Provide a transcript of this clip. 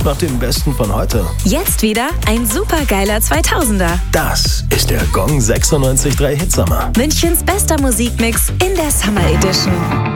sucht nach dem Besten von heute. Jetzt wieder ein supergeiler 2000er. Das ist der Gong 96.3 Hitsommer. Münchens bester Musikmix in der Summer Edition.